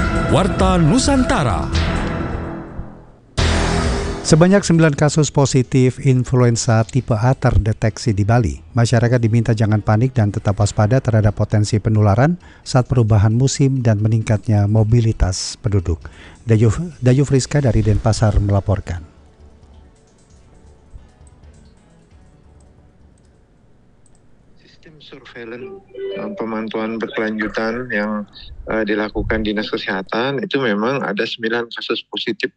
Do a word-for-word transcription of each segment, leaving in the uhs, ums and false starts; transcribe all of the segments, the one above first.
Warta Nusantara. Sebanyak sembilan kasus positif influenza tipe A terdeteksi di Bali. Masyarakat diminta jangan panik dan tetap waspada terhadap potensi penularan saat perubahan musim dan meningkatnya mobilitas penduduk. Dayu, Dayu Friska dari Denpasar melaporkan. Sistem surveillance pemantauan berkelanjutan yang uh, dilakukan Dinas Kesehatan itu memang ada sembilan kasus positif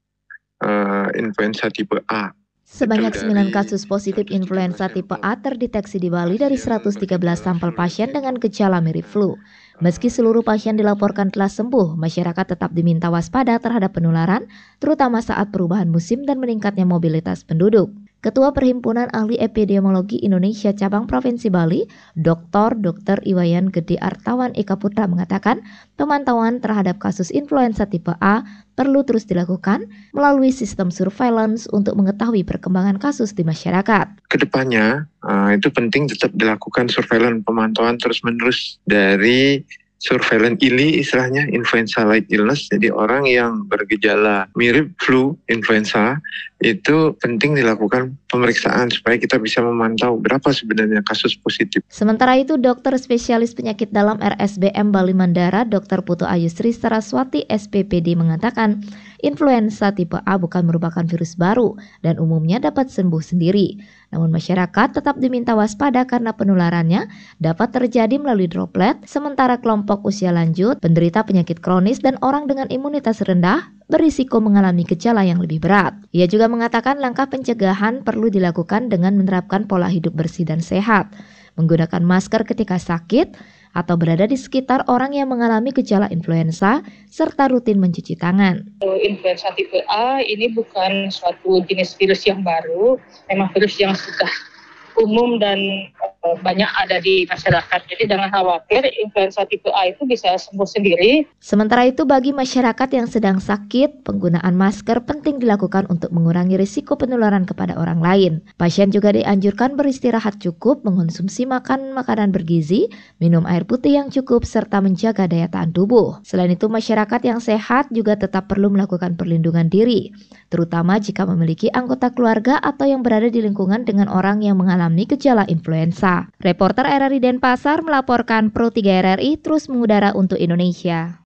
Uh, influenza tipe A. Sebanyak sembilan kasus positif influenza tipe A terdeteksi di Bali dari seratus tiga belas sampel pasien dengan gejala mirip flu. Meski seluruh pasien dilaporkan telah sembuh, masyarakat tetap diminta waspada terhadap penularan, terutama saat perubahan musim dan meningkatnya mobilitas penduduk. Ketua Perhimpunan Ahli Epidemiologi Indonesia Cabang Provinsi Bali, Doktor Dokter Iwayan Gede Artawan Eka Putra mengatakan, pemantauan terhadap kasus influenza tipe A perlu terus dilakukan melalui sistem surveillance untuk mengetahui perkembangan kasus di masyarakat. Kedepannya uh, itu penting tetap dilakukan surveillance pemantauan terus-menerus dari surveillance I L I istilahnya influenza like illness, jadi orang yang bergejala mirip flu influenza itu penting dilakukan pemeriksaan supaya kita bisa memantau berapa sebenarnya kasus positif. Sementara itu dokter spesialis penyakit dalam R S B M Bali Mandara Dokter Putu Ayusri Saraswati S P P D mengatakan influenza tipe A bukan merupakan virus baru dan umumnya dapat sembuh sendiri. Namun masyarakat tetap diminta waspada karena penularannya dapat terjadi melalui droplet, sementara kelompok usia lanjut, penderita penyakit kronis, dan orang dengan imunitas rendah berisiko mengalami gejala yang lebih berat. Ia juga mengatakan langkah pencegahan perlu dilakukan dengan menerapkan pola hidup bersih dan sehat, menggunakan masker ketika sakit, atau berada di sekitar orang yang mengalami gejala influenza, serta rutin mencuci tangan. Influenza tipe A ini bukan suatu jenis virus yang baru, memang virus yang sudah umum dan uh, banyak ada di masyarakat. Jadi jangan khawatir, influenza tipe A itu bisa sembuh sendiri. Sementara itu bagi masyarakat yang sedang sakit, penggunaan masker penting dilakukan untuk mengurangi risiko penularan kepada orang lain. Pasien juga dianjurkan beristirahat cukup, mengonsumsi makan makanan bergizi, minum air putih yang cukup, serta menjaga daya tahan tubuh. Selain itu, masyarakat yang sehat juga tetap perlu melakukan perlindungan diri, terutama jika memiliki anggota keluarga atau yang berada di lingkungan dengan orang yang mengalami gejala influenza. Reporter R R I Denpasar melaporkan. Pro tiga R R I terus mengudara untuk Indonesia.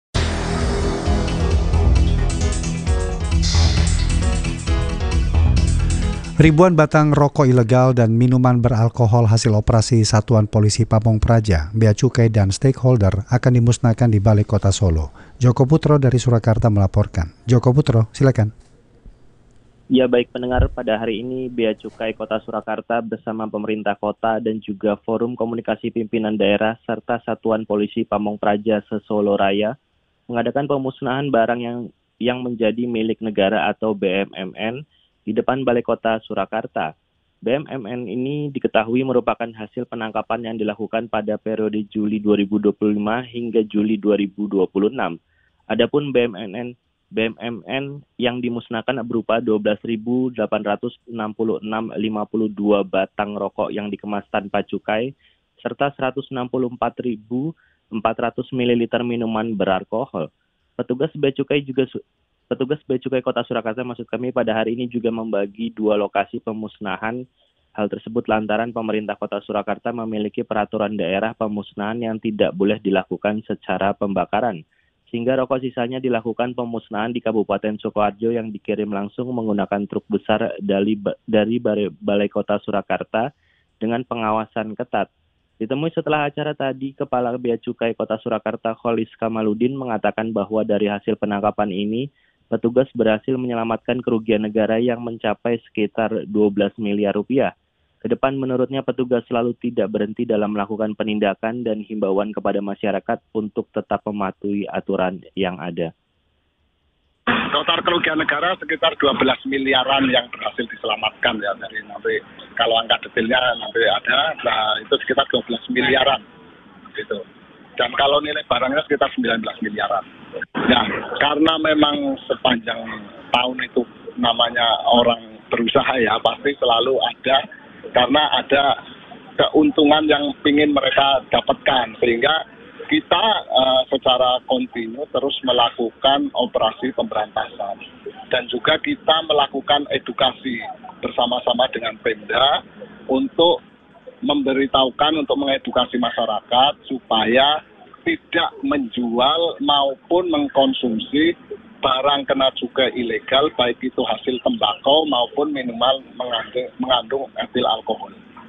Ribuan batang rokok ilegal dan minuman beralkohol hasil operasi Satuan Polisi Pamong Praja, Bea Cukai dan stakeholder akan dimusnahkan di Balai Kota Solo. Joko Putro dari Surakarta melaporkan. Joko Putro, silakan. Ya, baik pendengar, pada hari ini Bea Cukai Kota Surakarta bersama pemerintah kota dan juga Forum Komunikasi Pimpinan Daerah serta Satuan Polisi Pamong Praja se-Solo Raya mengadakan pemusnahan barang yang yang menjadi milik negara atau B M M N di depan Balai Kota Surakarta. B M M N ini diketahui merupakan hasil penangkapan yang dilakukan pada periode Juli dua ribu dua puluh lima hingga Juli dua ribu dua puluh enam. Adapun B M M N B M M N yang dimusnahkan berupa dua belas ribu delapan ratus enam puluh enam koma lima dua batang rokok yang dikemas tanpa cukai, serta seratus enam puluh empat ribu empat ratus mililiter minuman beralkohol. Petugas Bea Cukai juga Petugas Bea Cukai Kota Surakarta maksud kami pada hari ini juga membagi dua lokasi pemusnahan. Hal tersebut lantaran pemerintah Kota Surakarta memiliki peraturan daerah pemusnahan yang tidak boleh dilakukan secara pembakaran, sehingga rokok sisanya dilakukan pemusnahan di Kabupaten Sukoharjo yang dikirim langsung menggunakan truk besar dari, dari Balai Kota Surakarta dengan pengawasan ketat. Ditemui setelah acara tadi, Kepala Bea Cukai Kota Surakarta Kholis Kamaludin mengatakan bahwa dari hasil penangkapan ini, petugas berhasil menyelamatkan kerugian negara yang mencapai sekitar dua belas miliar rupiah. Kedepan menurutnya petugas selalu tidak berhenti dalam melakukan penindakan dan himbauan kepada masyarakat untuk tetap mematuhi aturan yang ada. Total kerugian negara sekitar dua belas miliaran yang berhasil diselamatkan ya, dari nanti kalau angka detailnya nanti ada, nah itu sekitar dua belas miliaran gitu. Dan kalau nilai barangnya sekitar sembilan belas miliaran. Nah, karena memang sepanjang tahun itu namanya orang berusaha ya, pasti selalu ada karena ada keuntungan yang ingin mereka dapatkan, sehingga kita uh, secara kontinu terus melakukan operasi pemberantasan dan juga kita melakukan edukasi bersama-sama dengan Pemda untuk memberitahukan, untuk mengedukasi masyarakat supaya tidak menjual maupun mengkonsumsi barang kena cukai ilegal, baik itu hasil tembakau maupun minuman mengandung, mengandung etil alkohol.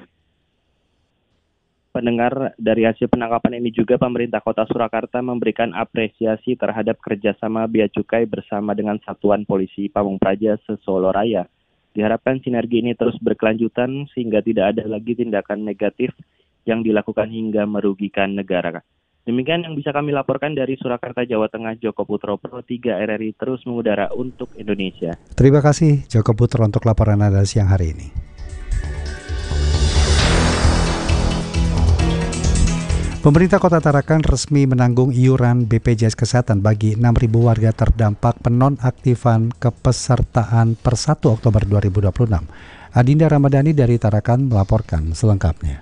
Pendengar, dari hasil penangkapan ini juga pemerintah Kota Surakarta memberikan apresiasi terhadap kerjasama Bea Cukai bersama dengan Satuan Polisi Pamung Praja se-Solo Raya. Diharapkan sinergi ini terus berkelanjutan sehingga tidak ada lagi tindakan negatif yang dilakukan hingga merugikan negara. Demikian yang bisa kami laporkan dari Surakarta, Jawa Tengah. Joko Putro, Pro tiga R R I terus mengudara untuk Indonesia. Terima kasih Joko Putro untuk laporan Anda siang hari ini. Pemerintah Kota Tarakan resmi menanggung iuran B P J S Kesehatan bagi enam ribu warga terdampak penonaktifan kepesertaan per satu Oktober dua ribu dua puluh enam. Adinda Ramadhani dari Tarakan melaporkan selengkapnya.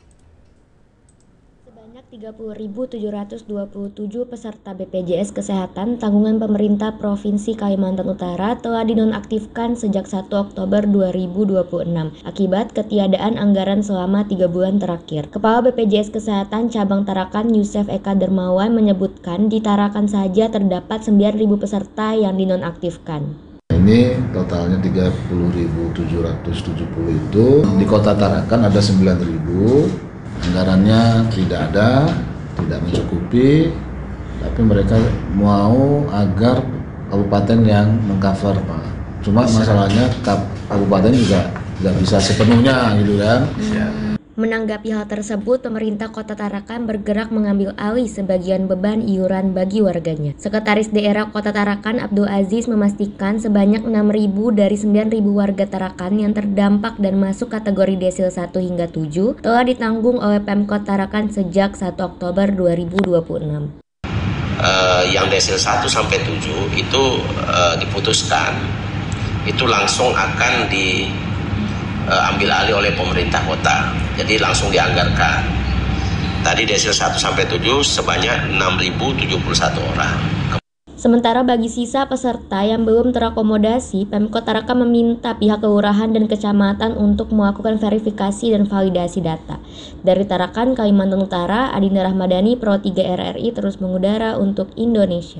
tiga puluh ribu tujuh ratus dua puluh tujuh peserta B P J S Kesehatan tanggungan pemerintah Provinsi Kalimantan Utara telah dinonaktifkan sejak satu Oktober dua ribu dua puluh enam akibat ketiadaan anggaran selama tiga bulan terakhir. Kepala B P J S Kesehatan Cabang Tarakan Yusef Eka Dermawan menyebutkan di Tarakan saja terdapat sembilan ribu peserta yang dinonaktifkan. Ini totalnya tiga puluh ribu tujuh ratus tujuh puluh itu, di Kota Tarakan ada sembilan ribu. Anggarannya tidak ada, tidak mencukupi, tapi mereka mau agar kabupaten yang mengcover, Pak. Cuma masalahnya kabupaten juga nggak bisa sepenuhnya, gitu kan. Menanggapi hal tersebut, pemerintah Kota Tarakan bergerak mengambil alih sebagian beban iuran bagi warganya. Sekretaris Daerah Kota Tarakan Abdul Aziz memastikan sebanyak enam ribu dari sembilan ribu warga Tarakan yang terdampak dan masuk kategori desil satu hingga tujuh telah ditanggung oleh Pemkot Tarakan sejak satu Oktober dua ribu dua puluh enam. Uh, yang desil satu sampai tujuh itu uh, diputuskan, itu langsung akan di uh, ambil alih oleh pemerintah kota. Jadi langsung dianggarkan. Tadi desil satu sampai tujuh sebanyak enam ribu tujuh puluh satu orang. Sementara bagi sisa peserta yang belum terakomodasi, Pemkot Tarakan meminta pihak kelurahan dan kecamatan untuk melakukan verifikasi dan validasi data. Dari Tarakan, Kalimantan Utara, Adinda Ramadhani, Pro tiga R R I terus mengudara untuk Indonesia.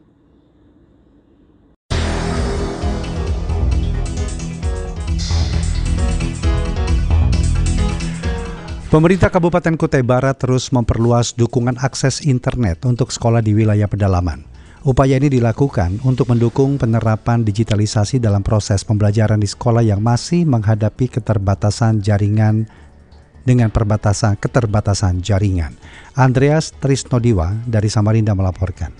Pemerintah Kabupaten Kutai Barat terus memperluas dukungan akses internet untuk sekolah di wilayah pedalaman. Upaya ini dilakukan untuk mendukung penerapan digitalisasi dalam proses pembelajaran di sekolah yang masih menghadapi keterbatasan jaringan dengan perbatasan keterbatasan jaringan. Andreas Trisnodiwa dari Samarinda melaporkan.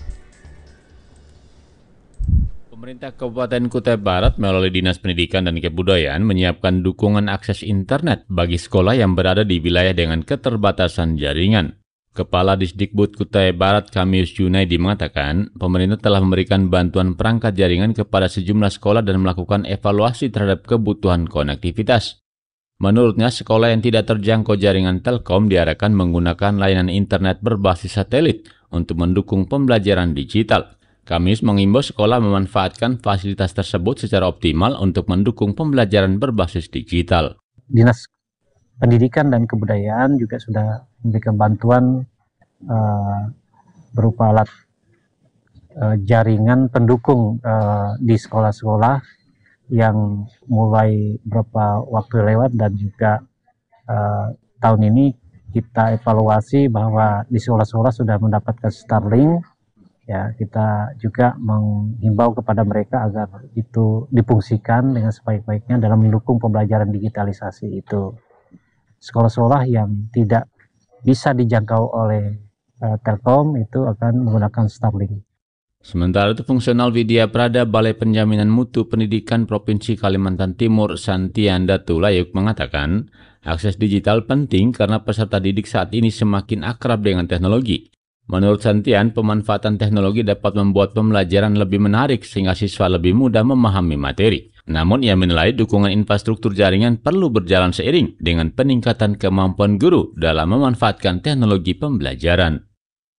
Pemerintah Kabupaten Kutai Barat melalui Dinas Pendidikan dan Kebudayaan menyiapkan dukungan akses internet bagi sekolah yang berada di wilayah dengan keterbatasan jaringan. Kepala Disdikbud Kutai Barat Kamius Junaidi mengatakan, pemerintah telah memberikan bantuan perangkat jaringan kepada sejumlah sekolah dan melakukan evaluasi terhadap kebutuhan konektivitas. Menurutnya, sekolah yang tidak terjangkau jaringan Telkom diarahkan menggunakan layanan internet berbasis satelit untuk mendukung pembelajaran digital. Kamis mengimbau sekolah memanfaatkan fasilitas tersebut secara optimal untuk mendukung pembelajaran berbasis digital. Dinas Pendidikan dan Kebudayaan juga sudah memberikan bantuan uh, berupa alat uh, jaringan pendukung uh, di sekolah-sekolah yang mulai beberapa waktu lewat, dan juga uh, tahun ini kita evaluasi bahwa di sekolah-sekolah sudah mendapatkan Starlink. Ya, kita juga menghimbau kepada mereka agar itu difungsikan dengan sebaik-baiknya dalam mendukung pembelajaran digitalisasi itu. Sekolah-sekolah yang tidak bisa dijangkau oleh uh, Telkom itu akan menggunakan Starlink. Sementara itu, Fungsional Widya Prada Balai Penjaminan Mutu Pendidikan Provinsi Kalimantan Timur Santianda Tulayuk mengatakan, akses digital penting karena peserta didik saat ini semakin akrab dengan teknologi. Menurut Santian, pemanfaatan teknologi dapat membuat pembelajaran lebih menarik sehingga siswa lebih mudah memahami materi. Namun ia menilai dukungan infrastruktur jaringan perlu berjalan seiring dengan peningkatan kemampuan guru dalam memanfaatkan teknologi pembelajaran.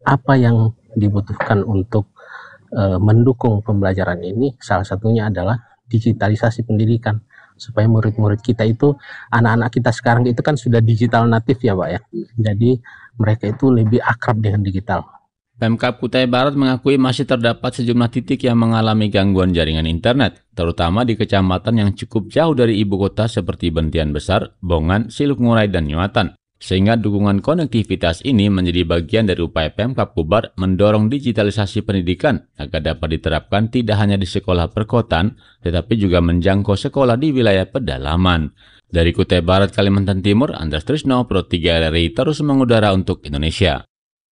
apa yang dibutuhkan untuk uh, mendukung pembelajaran ini, salah satunya adalah digitalisasi pendidikan, supaya murid-murid kita itu, anak-anak kita sekarang itu kan sudah digital natif ya Pak ya, jadi mereka itu lebih akrab dengan digital. Pemkab Kutai Barat mengakui masih terdapat sejumlah titik yang mengalami gangguan jaringan internet, terutama di kecamatan yang cukup jauh dari ibu kota seperti Bentian Besar, Bongan, Siluk Ngurai, dan Nyuatan. Sehingga dukungan konektivitas ini menjadi bagian dari upaya Pemkab Kubar mendorong digitalisasi pendidikan agar dapat diterapkan tidak hanya di sekolah perkotaan, tetapi juga menjangkau sekolah di wilayah pedalaman. Dari Kutai Barat, Kalimantan Timur, Andreas Trisno, Pro tiga R R I terus mengudara untuk Indonesia.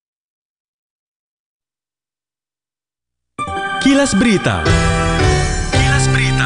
Kilas Berita. Kilas Berita.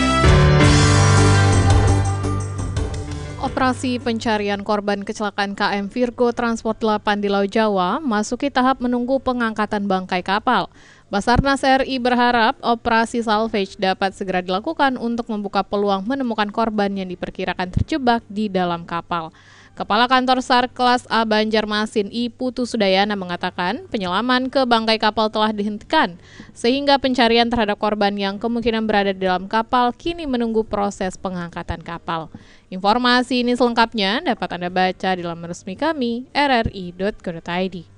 Operasi pencarian korban kecelakaan K M Virgo Transport delapan di Laut Jawa masuki tahap menunggu pengangkatan bangkai kapal. Basarnas R I berharap operasi salvage dapat segera dilakukan untuk membuka peluang menemukan korban yang diperkirakan terjebak di dalam kapal. Kepala Kantor SAR Kelas A Banjarmasin I Putu Sudayana mengatakan penyelaman ke bangkai kapal telah dihentikan, sehingga pencarian terhadap korban yang kemungkinan berada di dalam kapal kini menunggu proses pengangkatan kapal. Informasi ini selengkapnya dapat Anda baca di laman resmi kami r r i dot co dot i d.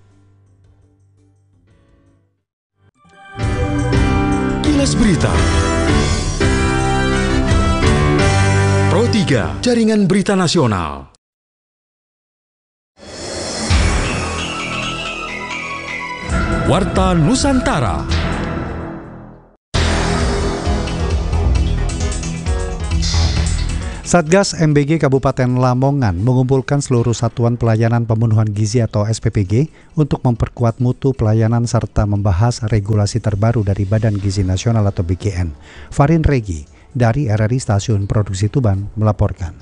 Kilas Berita. Pro tiga, Jaringan Berita Nasional. Warta Nusantara. Satgas M B G Kabupaten Lamongan mengumpulkan seluruh satuan pelayanan pemenuhan gizi atau S P P G untuk memperkuat mutu pelayanan serta membahas regulasi terbaru dari Badan Gizi Nasional atau B G N. Farin Regi dari R R I Stasiun Produksi Tuban melaporkan.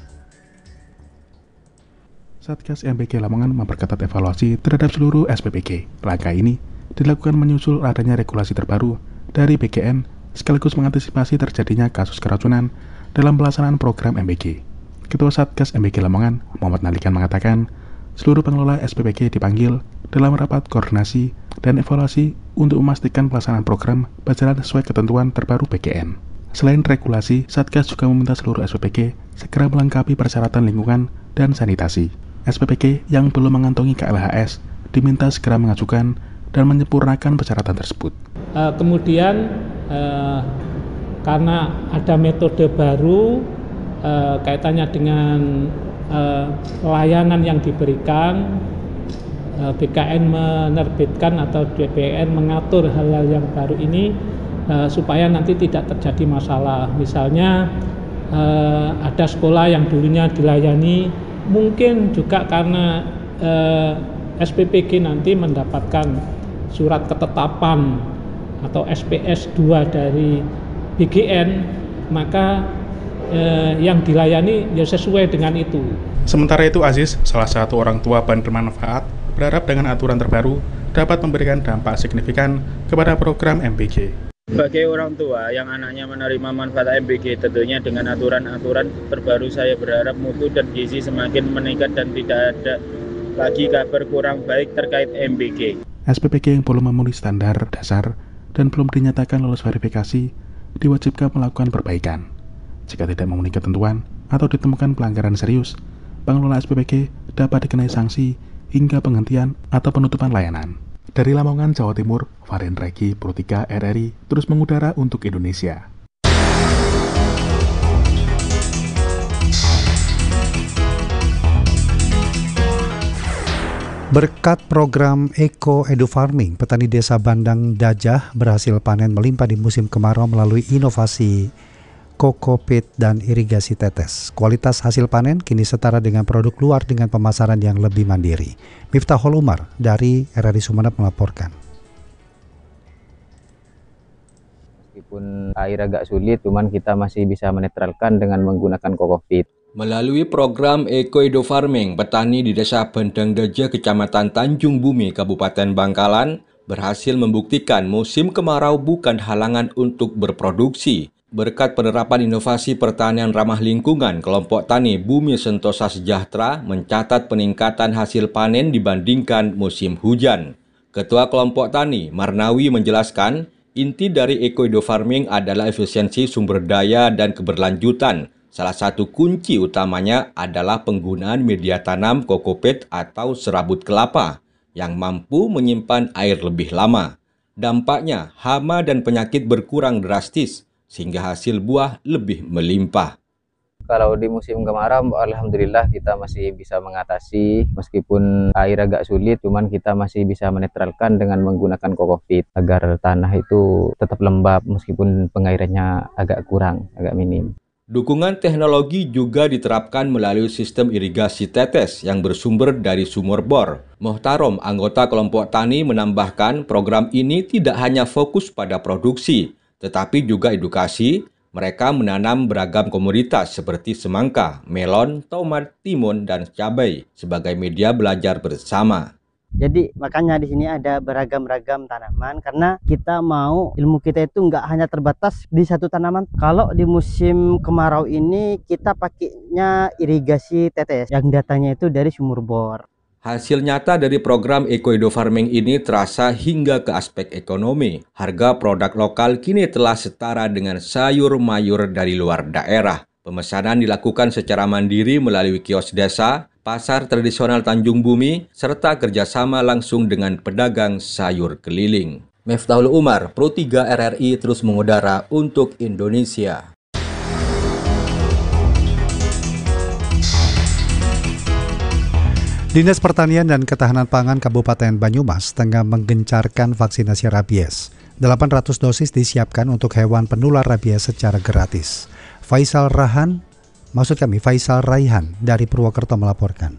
Satgas M B G Lamongan memperketat evaluasi terhadap seluruh S P P G. Langkah ini dilakukan menyusul adanya regulasi terbaru dari B G N sekaligus mengantisipasi terjadinya kasus keracunan dalam pelaksanaan program M B G. Ketua Satgas M B G Lamongan, Muhammad Nalikan mengatakan, seluruh pengelola S P P G dipanggil dalam rapat koordinasi dan evaluasi untuk memastikan pelaksanaan program berjalan sesuai ketentuan terbaru B G N. Selain regulasi, Satgas juga meminta seluruh S P P G segera melengkapi persyaratan lingkungan dan sanitasi. S P P G yang belum mengantongi K L H S diminta segera mengajukan dan menyempurnakan persyaratan tersebut. Uh, kemudian uh, karena ada metode baru uh, kaitannya dengan uh, layanan yang diberikan, uh, B K N menerbitkan atau D B N mengatur hal-hal yang baru ini uh, supaya nanti tidak terjadi masalah. Misalnya uh, ada sekolah yang dulunya dilayani, mungkin juga karena uh, S P P G nanti mendapatkan surat ketetapan atau S P S dua dari B G N, maka eh, yang dilayani ya sesuai dengan itu. Sementara itu Aziz, salah satu orang tua penerima manfaat, berharap dengan aturan terbaru dapat memberikan dampak signifikan kepada program M B G. Sebagai orang tua yang anaknya menerima manfaat M B G, tentunya dengan aturan-aturan terbaru saya berharap mutu dan gizi semakin meningkat dan tidak ada lagi kabar kurang baik terkait M B G. S P P G yang belum memenuhi standar dasar dan belum dinyatakan lolos verifikasi diwajibkan melakukan perbaikan. Jika tidak memenuhi ketentuan atau ditemukan pelanggaran serius, pengelola S P P G dapat dikenai sanksi hingga penghentian atau penutupan layanan. Dari Lamongan, Jawa Timur, Farin Regi, Pro tiga R R I terus mengudara untuk Indonesia. Berkat program Eco Edu Farming, petani desa Bandang Dajah berhasil panen melimpah di musim kemarau melalui inovasi kokopit dan irigasi tetes. Kualitas hasil panen kini setara dengan produk luar dengan pemasaran yang lebih mandiri. Miftahul Umar dari R R I Sumeneb melaporkan. Meskipun air agak sulit, cuman kita masih bisa menetralkan dengan menggunakan kokopit. Melalui program Eco Edu Farming, petani di Desa Bandang Dajah, Kecamatan Tanjung Bumi, Kabupaten Bangkalan, berhasil membuktikan musim kemarau bukan halangan untuk berproduksi. Berkat penerapan inovasi pertanian ramah lingkungan, kelompok tani Bumi Sentosa Sejahtera mencatat peningkatan hasil panen dibandingkan musim hujan. Ketua Kelompok Tani, Marnawi, menjelaskan, inti dari eco-edo farming adalah efisiensi sumber daya dan keberlanjutan. Salah satu kunci utamanya adalah penggunaan media tanam kokopet atau serabut kelapa yang mampu menyimpan air lebih lama. Dampaknya, hama dan penyakit berkurang drastis, sehingga hasil buah lebih melimpah. Kalau di musim kemarau, alhamdulillah kita masih bisa mengatasi, meskipun air agak sulit, cuman kita masih bisa menetralkan dengan menggunakan kokopit agar tanah itu tetap lembab meskipun pengairannya agak kurang, agak minim. Dukungan teknologi juga diterapkan melalui sistem irigasi tetes yang bersumber dari sumur bor. Mohtarom, anggota kelompok tani, menambahkan program ini tidak hanya fokus pada produksi, tetapi juga edukasi. Mereka menanam beragam komoditas seperti semangka, melon, tomat, timun, dan cabai sebagai media belajar bersama. Jadi makanya di sini ada beragam-ragam tanaman karena kita mau ilmu kita itu nggak hanya terbatas di satu tanaman. Kalau di musim kemarau ini kita pakainya irigasi tetes yang datangnya itu dari sumur bor. Hasil nyata dari program eco-edo farming ini terasa hingga ke aspek ekonomi. Harga produk lokal kini telah setara dengan sayur mayur dari luar daerah. Pemesanan dilakukan secara mandiri melalui kios desa, pasar tradisional Tanjung Bumi, serta kerjasama langsung dengan pedagang sayur keliling. Miftahul Umar, Pro tiga R R I terus mengudara untuk Indonesia. Dinas Pertanian dan Ketahanan Pangan Kabupaten Banyumas tengah menggencarkan vaksinasi rabies. delapan ratus dosis disiapkan untuk hewan penular rabies secara gratis. Faisal Rahan, maksud kami Faisal Raihan dari Purwokerto melaporkan.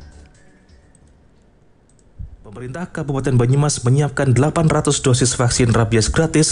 Pemerintah Kabupaten Banyumas menyiapkan delapan ratus dosis vaksin rabies gratis